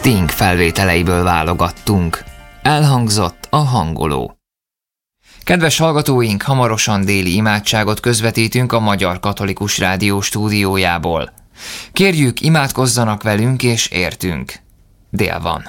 Sting felvételeiből válogattunk. Elhangzott a hangoló. Kedves hallgatóink, hamarosan déli imádságot közvetítünk a Magyar Katolikus Rádió stúdiójából. Kérjük, imádkozzanak velünk és értünk. Dél van.